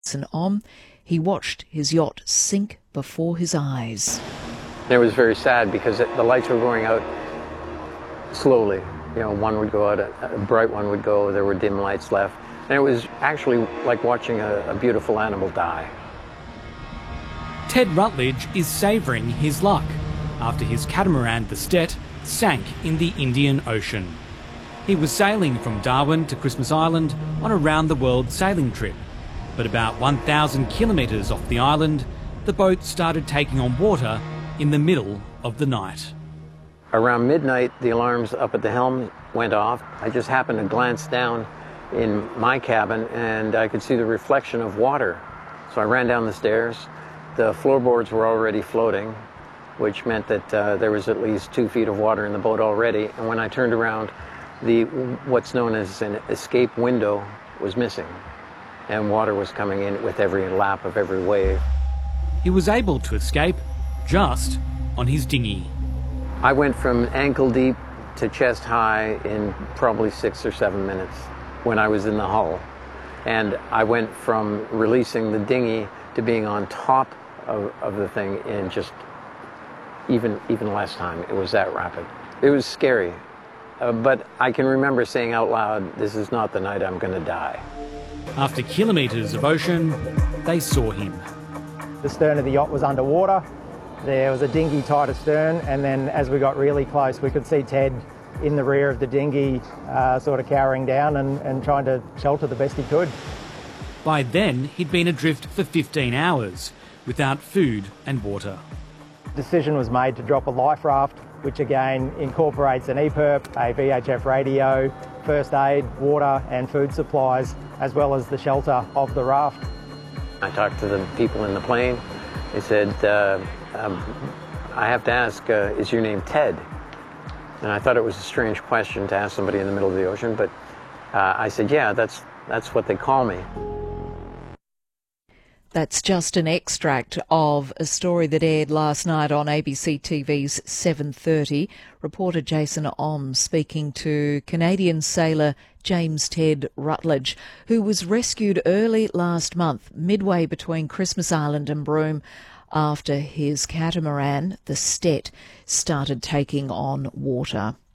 Jason Om, he watched his yacht sink before his eyes. It was very sad because the lights were going out slowly. You know, one would go out, a bright one would go, there were dim lights left. And it was actually like watching a beautiful animal die. Ted Rutledge is savouring his luck after his catamaran, the Stet, sank in the Indian Ocean. He was sailing from Darwin to Christmas Island on a round-the-world sailing trip. But about 1,000 kilometres off the island, the boat started taking on water in the middle of the night. Around midnight, the alarms up at the helm went off. I just happened to glance down in my cabin and I could see the reflection of water. So I ran down the stairs. The floorboards were already floating, which meant that there was at least 2 feet of water in the boat already. And when I turned around, what's known as an escape window was missing, and water was coming in with every lap of every wave. He was able to escape just on his dinghy. I went from ankle deep to chest high in probably 6 or 7 minutes when I was in the hull. And I went from releasing the dinghy to being on top of the thing in just even less time. It was that rapid. It was scary. But I can remember saying out loud, "This is not the night I'm going to die." After kilometres of ocean, they saw him. The stern of the yacht was underwater. There was a dinghy tied astern, and then as we got really close, we could see Ted in the rear of the dinghy, sort of cowering down and trying to shelter the best he could. By then, he'd been adrift for 15 hours, without food and water. Decision was made to drop a life raft, which again incorporates an EPIRB, a VHF radio, first aid, water and food supplies, as well as the shelter of the raft. I talked to the people in the plane. They said, I have to ask, is your name Ted? And I thought it was a strange question to ask somebody in the middle of the ocean, but I said, yeah, that's what they call me. That's just an extract of a story that aired last night on ABC TV's 7:30. Reporter Jason Om speaking to Canadian sailor James Ted Rutledge, who was rescued early last month, midway between Christmas Island and Broome, after his catamaran, the Stet, started taking on water.